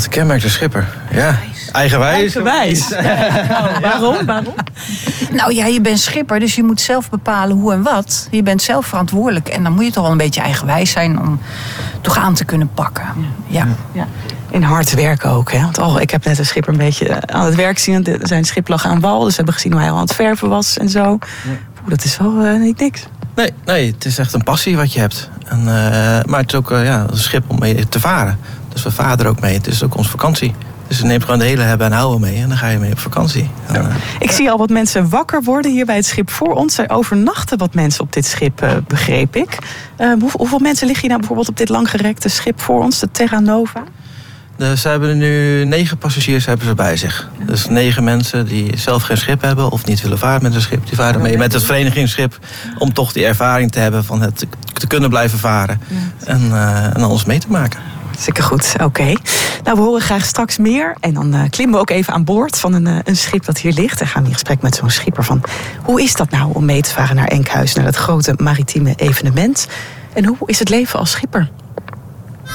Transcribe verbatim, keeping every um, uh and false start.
Wat kenmerkt de schipper? Ja, eigenwijs. Eigenwijs. Ja. Waarom? Waarom? Nou ja, je bent schipper, dus je moet zelf bepalen hoe en wat. Je bent zelf verantwoordelijk. En dan moet je toch wel een beetje eigenwijs zijn om toch aan te kunnen pakken. Ja. Ja. En hard werken ook. Hè? Want oh, ik heb net een schipper een beetje aan het werk zien. Zijn schip lag aan wal, dus we hebben gezien hoe hij al aan het verven was en zo. Ja. Oeh, dat is wel uh, niet niks. Nee, nee, het is echt een passie wat je hebt. En, uh, maar het is ook uh, ja, een schip om mee te varen. Dus we varen er ook mee. Het is ook onze vakantie. Dus we nemen gewoon de hele hebben en houden mee. En dan ga je mee op vakantie. En, uh, ik zie al wat mensen wakker worden hier bij het schip voor ons. Er overnachten wat mensen op dit schip, uh, begreep ik. Uh, hoe, hoeveel mensen liggen hier nou bijvoorbeeld op dit langgerekte schip voor ons, de Terra Nova? Dus ze hebben er nu negen passagiers hebben ze bij zich. Dus negen mensen die zelf geen schip hebben of niet willen varen met een schip. Die varen mee met het verenigingsschip om toch die ervaring te hebben van het te kunnen blijven varen. En, uh, en alles mee te maken. Hartstikke goed, oké. Okay. Nou, we horen graag straks meer. En dan uh, klimmen we ook even aan boord van een, uh, een schip dat hier ligt. En gaan we in gesprek met zo'n schipper van hoe is dat nou om mee te varen naar Enkhuizen, naar dat grote maritieme evenement? En hoe is het leven als schipper?